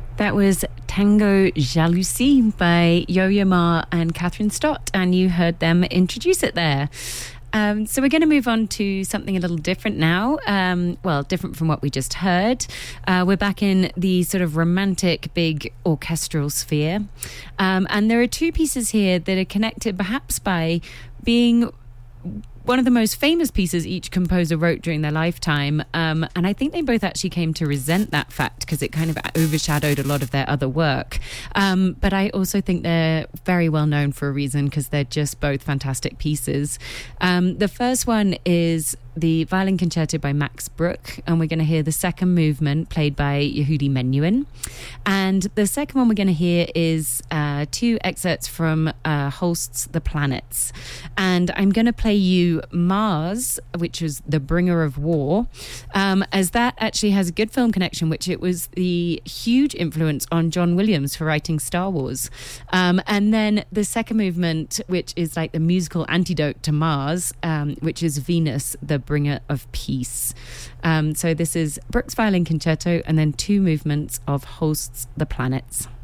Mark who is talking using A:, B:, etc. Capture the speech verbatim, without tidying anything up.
A: That was Tango Jalousie by Yo-Yo Ma and Catherine Stott, and you heard them introduce it there. Um, so we're going to move on to something a little different now. Um, well, different from what we just heard. Uh, we're back in the sort of romantic, big orchestral sphere. Um, and there are two pieces here that are connected perhaps by being one of the most famous pieces each composer wrote during their lifetime. Um, and I think they both actually came to resent that fact because it kind of overshadowed a lot of their other work. Um, but I also think they're very well known for a reason because they're just both fantastic pieces. Um, the first one is the Violin Concerto by Max Bruch, and we're going to hear the second movement played by Yehudi Menuhin. And the second one we're going to hear is uh, two excerpts from uh, Holst's The Planets. And I'm going to play you Mars, which was The Bringer of War, um, as that actually has a good film connection, which it was the huge influence on John Williams for writing Star Wars. Um, and then the second movement, which is like the musical antidote to Mars, um, which is Venus, the Bringer of Peace. Um, so this is Bruch's Violin Concerto and then two movements of Holst's The Planets.